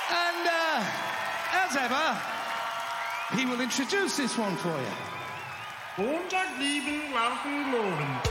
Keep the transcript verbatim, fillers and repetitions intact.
And uh, as ever, he will introduce this one for you. Montag lieben, Larven, Gloren.